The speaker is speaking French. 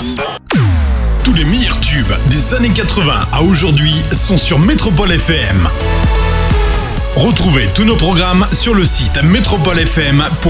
Tous les meilleurs tubes des années 80 à aujourd'hui sont sur Métropole FM. Retrouvez tous nos programmes sur le site métropolefm.be.